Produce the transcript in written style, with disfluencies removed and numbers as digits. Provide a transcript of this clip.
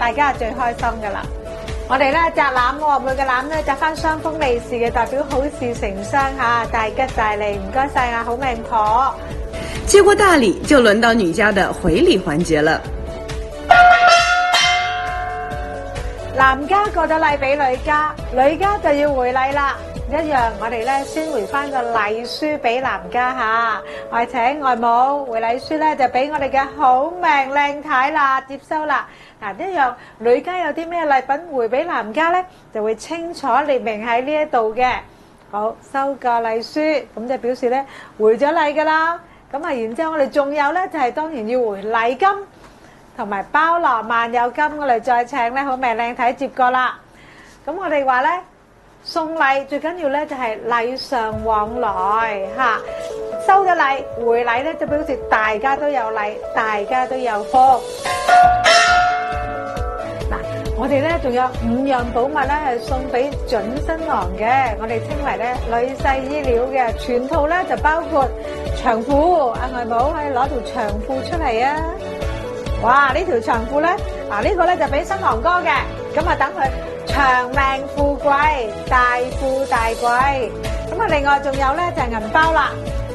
大家係最開心噶啦。我哋咧摘籃喎，每個籃咧摘翻雙封利是嘅，代表好事成雙嚇，大吉大利。唔該晒啊，好命婆。 接過大禮，就輪到女家的回禮環節了。 男家過咗禮俾女家，女家就要回禮啦。一樣，我哋咧先回翻個禮書俾男家嚇。我哋請外母回禮書咧，就俾我哋嘅好命靚太啦，接收啦。嗱，一樣女家有啲咩禮品回俾男家咧，就會清楚列明喺呢一度嘅。好，收個禮書，咁就表示咧回咗禮噶啦。咁啊，然之後我哋仲有咧，就係當然要回禮金同埋包羅萬有金，我哋再請咧好命靚太接過啦。咁我哋話咧。送禮最緊要咧就係禮尚往來嚇，收咗禮回禮咧就表示大家都有禮，大家都有福。嗱，我哋咧仲有5樣寶物咧係送俾準新郎嘅，我哋稱為咧女婿衣料嘅，全套咧就包括長褲，阿外母可以攞條長褲出嚟啊！哇，呢條長褲咧，嗱呢個咧就俾新郎哥嘅，咁啊等佢長命富貴，大富大貴。咁啊，另外仲有咧就係銀包啦。